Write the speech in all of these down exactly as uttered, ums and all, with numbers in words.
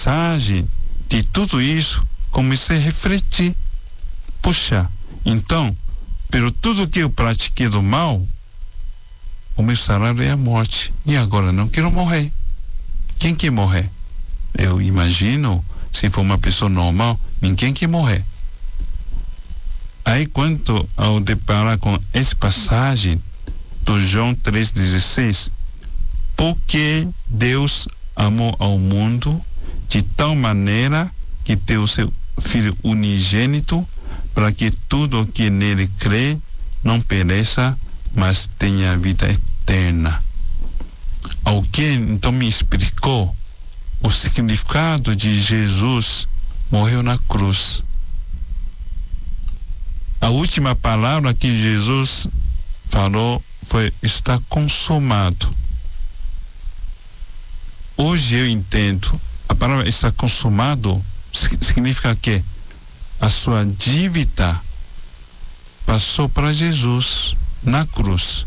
mensagem de tudo isso, comecei a refletir. Puxa, então, pelo tudo que eu pratiquei do mal, o meu salário é a morte. E agora não quero morrer. Quem quer morrer? Eu imagino, se for uma pessoa normal, ninguém quer morrer. Aí, quando ao deparar com essa passagem do João três dezesseis, porque Deus amou ao mundo de tal maneira que deu o seu Filho unigênito, para que tudo o que nele crê não pereça, mas tenha vida eterna. Alguém então me explicou o significado de Jesus morreu na cruz. A última palavra que Jesus falou foi: está consumado. Hoje eu entendo, a palavra está consumado significa que a sua dívida passou para Jesus na cruz.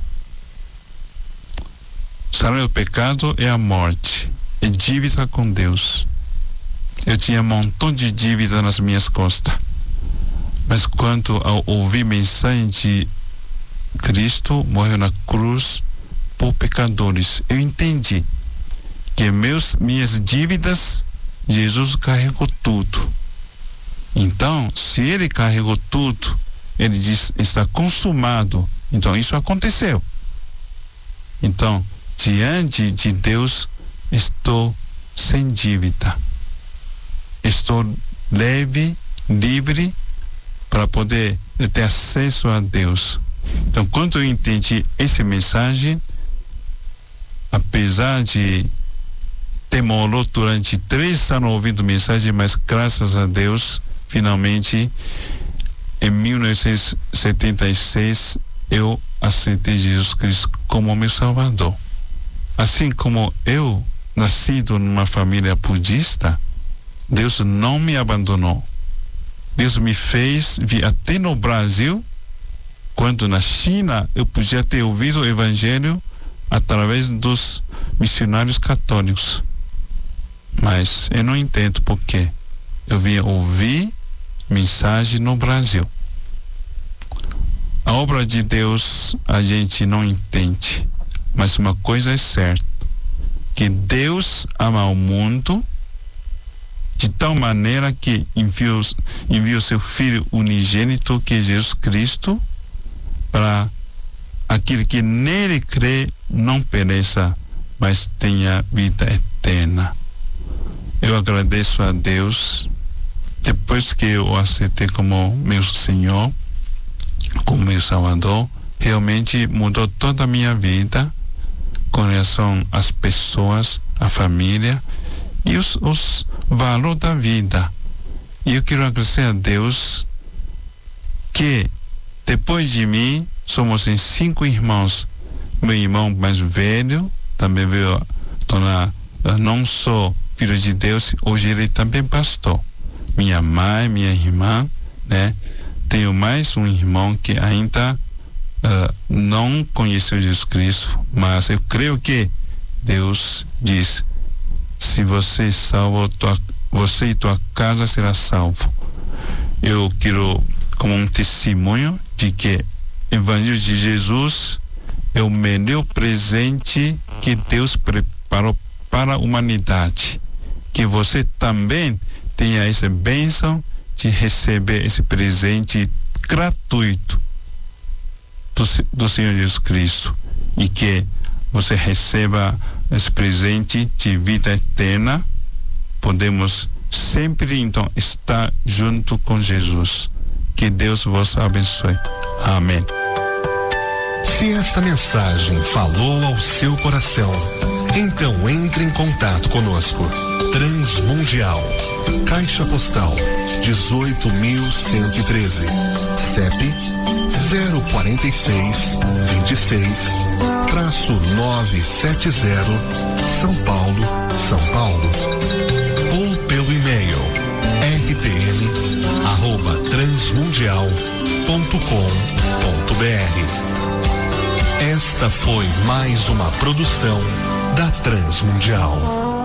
O salário do pecado é a morte, é dívida com Deus. Eu tinha um montão de dívida nas minhas costas, mas quando ao ouvir a mensagem de Cristo morreu na cruz por pecadores, eu entendi que meus, minhas dívidas, Jesus carregou tudo. Então, se ele carregou tudo, ele diz, está consumado. Então, isso aconteceu. Então, diante de Deus, estou sem dívida. Estou leve, livre, para poder ter acesso a Deus. Então, quando eu entendi essa mensagem, apesar de demorou durante três anos ouvindo mensagem, mas graças a Deus, finalmente, em mil novecentos e setenta e seis, eu aceitei Jesus Cristo como meu Salvador. Assim como eu, nascido numa família budista, Deus não me abandonou. Deus me fez vir até no Brasil, quando na China eu podia ter ouvido o Evangelho através dos missionários católicos. Mas eu não entendo por quê. Eu vim ouvir mensagem no Brasil. A obra de Deus a gente não entende, mas uma coisa é certa, que Deus ama o mundo de tal maneira que enviou, enviou seu Filho unigênito, que é Jesus Cristo, para aquele que nele crê não pereça, mas tenha vida eterna. Eu agradeço a Deus, depois que eu o aceitei como meu Senhor, como meu Salvador, realmente mudou toda a minha vida com relação às pessoas, à família e os, os valores da vida. E eu quero agradecer a Deus que depois de mim somos em cinco irmãos. Meu irmão mais velho também veio tornar não só filho de Deus, hoje ele também pastor. Minha mãe, minha irmã, né? Tenho mais um irmão que ainda uh, não conheceu Jesus Cristo, mas eu creio que Deus diz: se você é salvo, tua, você e tua casa será salvo. Eu quero, como um testemunho de que o Evangelho de Jesus é o melhor presente que Deus preparou para a humanidade. Que você também tenha essa bênção de receber esse presente gratuito do, do Senhor Jesus Cristo, e que você receba esse presente de vida eterna. Podemos sempre então estar junto com Jesus. Que Deus vos abençoe. Amém. Se esta mensagem falou ao seu coração, então entre em contato conosco. Transmundial, Caixa Postal dezoito mil cento e treze, C E P zero quarenta e seis, vinte e seis, traço novecentos e setenta, São Paulo, São Paulo. Ou pelo e-mail r t m arroba transmundial ponto com ponto b r. Esta foi mais uma produção da Transmundial.